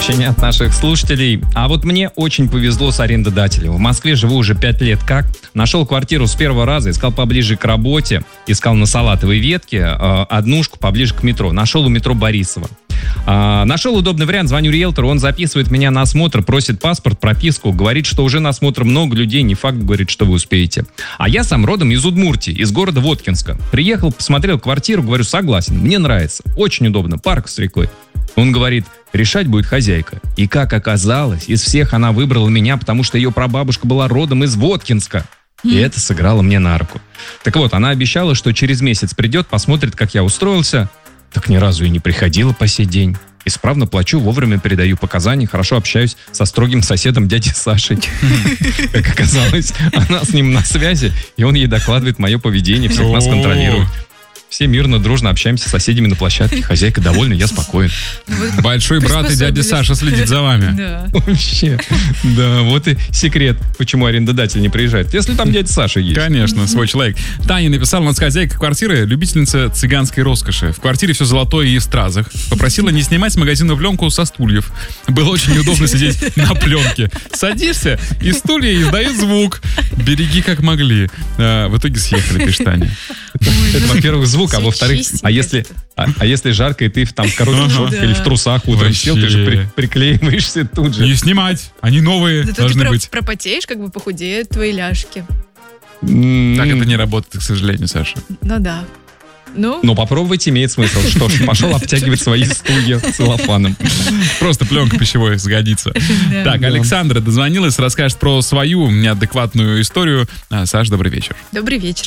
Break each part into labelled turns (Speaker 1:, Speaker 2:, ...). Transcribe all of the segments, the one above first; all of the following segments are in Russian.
Speaker 1: сообщение от наших слушателей. А вот мне очень повезло с арендодателем. В Москве живу уже 5 лет как. Нашел квартиру с первого раза, искал поближе к работе, искал на Салатовой ветке, однушку поближе к метро. Нашел у метро Борисова. Нашел удобный вариант, звоню риэлтору, он записывает меня на осмотр, просит паспорт, прописку, говорит, что уже на осмотр много людей, не факт, говорит, что вы успеете. А я сам родом из Удмуртии, из города Воткинска. Приехал, посмотрел квартиру, говорю, согласен, мне нравится, очень удобно, парк с рекой. Он говорит, решать будет хозяйка. И как оказалось, из всех она выбрала меня, потому что ее прабабушка была родом из Воткинска. И это сыграло мне на руку. Так вот, она обещала, что через месяц придет, посмотрит, как я устроился. Так ни разу и не приходила по сей день. Исправно плачу, вовремя передаю показания, хорошо общаюсь со строгим соседом дядей Сашей. Как оказалось, она с ним на связи, и он ей докладывает мое поведение, всех нас контролирует. Все мирно, дружно общаемся с соседями на площадке. Хозяйка довольна, я спокоен.
Speaker 2: Большой брат и дядя Саша следит за вами.
Speaker 3: Да.
Speaker 1: Вообще. Да, вот и секрет, почему арендодатель не приезжает. Если там дядя Саша есть.
Speaker 2: Конечно, свой человек. Таня написала, у нас хозяйка квартиры, любительница цыганской роскоши. В квартире все золотое и в стразах. Попросила не снимать с магазина пленку со стульев. Было очень удобно сидеть на пленке. Садишься, и стулья издают звук. Береги как могли. В итоге съехали, пишет Таня.
Speaker 1: Это, во-первых, звук, а во-вторых, а если жарко, и ты там в коротких шортах или в трусах утром сел, ты же приклеиваешься тут же.
Speaker 2: Не снимать, они новые должны быть.
Speaker 3: Пропотеешь, как бы похудеют твои ляжки.
Speaker 2: Так это не работает, к сожалению, Саша.
Speaker 3: Ну да.
Speaker 1: Но попробовать имеет смысл. Что ж, пошел обтягивать свои стулья целлофаном.
Speaker 2: Просто пленка пищевой сгодится. Так, Александра дозвонилась, расскажет про свою неадекватную историю. Саш, добрый вечер.
Speaker 3: Добрый вечер.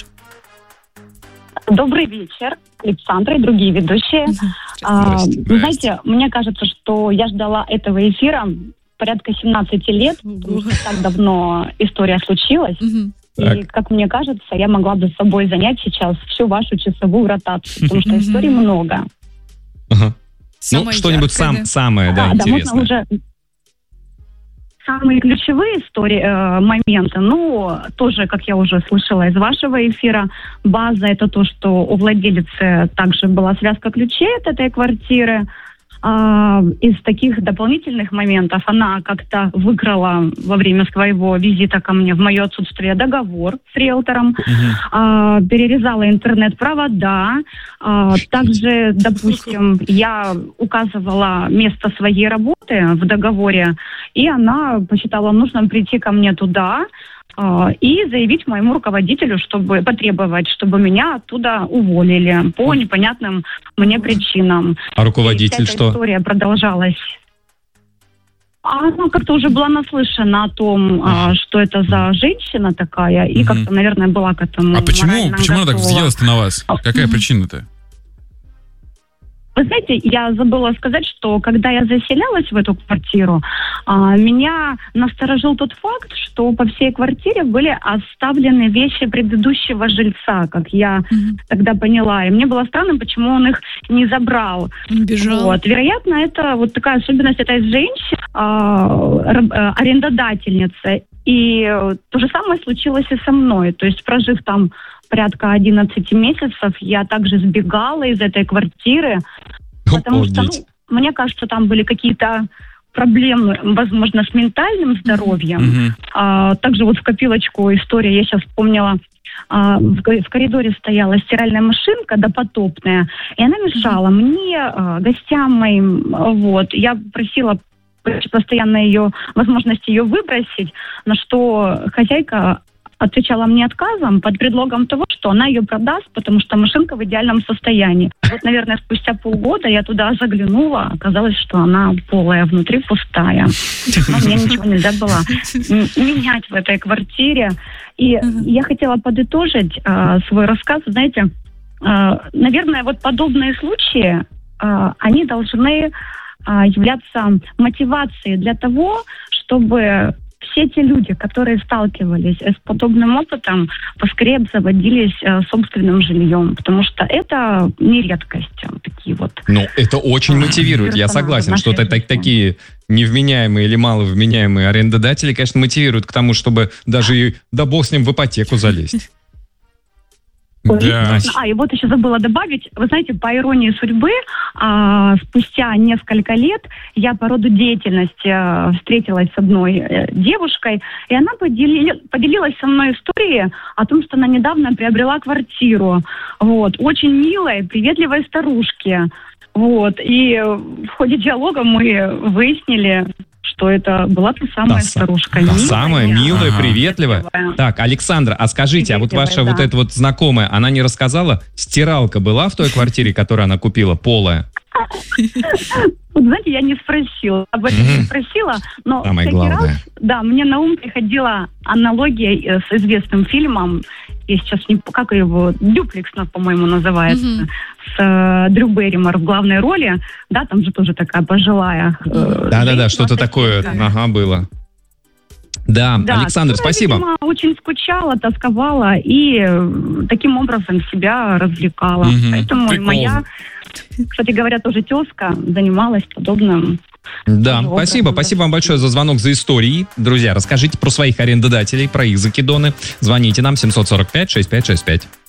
Speaker 4: Добрый вечер, Александра и другие ведущие. Вы знаете, мне кажется, что я ждала этого эфира порядка 17 лет, потому что так давно история случилась. И, как мне кажется, я могла бы с собой занять сейчас всю вашу часовую ротацию, потому что историй много.
Speaker 1: Ну, что-нибудь самое, да, интересное.
Speaker 4: Да, можно уже... Самые ключевые моменты, тоже, как я уже слышала из вашего эфира, база — это то, что у владелицы также была связка ключей от этой квартиры. Из таких дополнительных моментов она как-то выиграла во время своего визита ко мне в мое отсутствие договор с риэлтором, перерезала интернет-провода. Также, допустим, я указывала место своей работы в договоре, и она посчитала нужным прийти ко мне туда и заявить моему руководителю, чтобы потребовать, чтобы меня оттуда уволили по непонятным мне причинам.
Speaker 1: А руководитель что?
Speaker 4: История продолжалась. Она как-то уже была наслышана о том, что это за женщина такая, и как-то, наверное, была к этому.
Speaker 2: А почему она так взъелась-то на вас? Какая причина-то?
Speaker 4: Вы знаете, я забыла сказать, что когда я заселялась в эту квартиру, меня насторожил тот факт, что по всей квартире были оставлены вещи предыдущего жильца, как я тогда поняла. И мне было странно, почему он их не забрал.
Speaker 3: Бежал.
Speaker 4: Вот. Вероятно, это вот такая особенность этой женщины, арендодательницы. И то же самое случилось и со мной. То есть, прожив там порядка 11 месяцев, я также сбегала из этой квартиры, потому что, мне кажется, там были какие-то проблемы, возможно, с ментальным здоровьем. Также вот в копилочку история, я сейчас вспомнила, в коридоре стояла стиральная машинка допотопная, и она мешала мне, гостям моим, вот. Я просила постоянно возможность ее выбросить, на что хозяйка отвечала мне отказом под предлогом того, что она ее продаст, потому что машинка в идеальном состоянии. Вот, наверное, спустя полгода я туда заглянула, оказалось, что она полая, внутри пустая. Но мне ничего нельзя было менять в этой квартире. И я хотела подытожить свой рассказ. Знаете, наверное, вот подобные случаи, они должны являться мотивацией для того, чтобы все те люди, которые сталкивались с подобным опытом, поскорее обзаводились собственным жильем, потому что это не редкость. Такие вот.
Speaker 1: Ну, это очень мотивирует, я согласен, что такие невменяемые или маловменяемые арендодатели, конечно, мотивируют к тому, чтобы даже, да бог с ним, в ипотеку залезть.
Speaker 2: Да.
Speaker 4: И вот еще забыла добавить, вы знаете, по иронии судьбы, спустя несколько лет я по роду деятельности встретилась с одной девушкой, и она поделилась со мной историей о том, что она недавно приобрела квартиру, вот, очень милой, приветливой старушки, вот, и в ходе диалога мы выяснили, что это была та самая старушка.
Speaker 1: Та самая милая, приветливая. Так, Александра, а скажите, а вот ваша вот эта вот знакомая, она не рассказала, стиралка была в той квартире, которую она купила, полая?
Speaker 4: Вот, знаете, я не спросила, об этом не спросила, но
Speaker 1: самое
Speaker 4: всякий
Speaker 1: главное.
Speaker 4: раз, да, мне на ум приходила аналогия с известным фильмом, я сейчас не, как его, «Дюплекс», по-моему, называется, с Дрю Берримор в главной роли, да, там же тоже такая пожилая.
Speaker 1: Да-да-да, что-то такое, было. Да, Александр, спасибо.
Speaker 4: Видимо, очень скучала, тосковала и таким образом себя развлекала. Поэтому моя, кстати говоря, тоже тезка занималась подобным.
Speaker 1: Да, спасибо вам большое за звонок, за истории. Друзья, расскажите про своих арендодателей, про их закидоны. Звоните нам 745-6565.